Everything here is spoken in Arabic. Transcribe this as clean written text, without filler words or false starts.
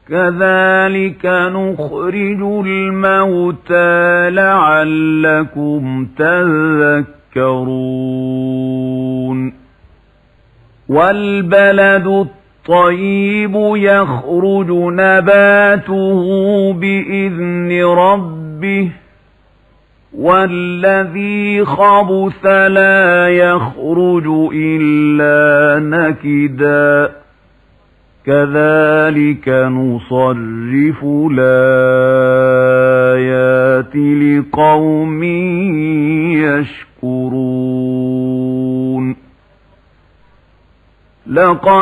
كذلك نخرج الموتى لعلكم تذكرون والبلد الطيب يخرج نباته بإذن ربه والذي خبث لا يخرج إلا نكدا كذلك نصرف الآيات لقوم يشكرون.